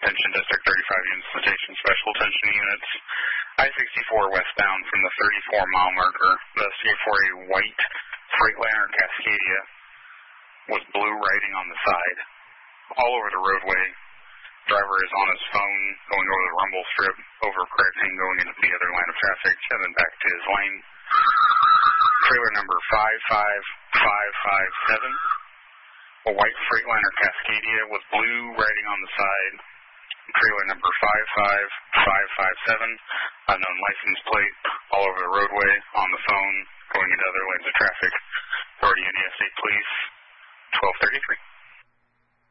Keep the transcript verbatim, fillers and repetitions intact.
Attention District thirty-five units, station special attention units. I sixty-four westbound from the thirty-four mile marker. Investigate for a white Freightliner Cascadia with blue writing on the side. All over the roadway. Driver is on his phone going over the rumble strip, overcorrecting, going into the other line of traffic, and then back to his lane. Trailer number five five five five seven. A white Freightliner Cascadia with blue writing on the side. Trailer number five five five five seven. Unknown license plate. All over the roadway, on the phone, going into other lanes of traffic. Authority N E S state police, twelve thirty-three.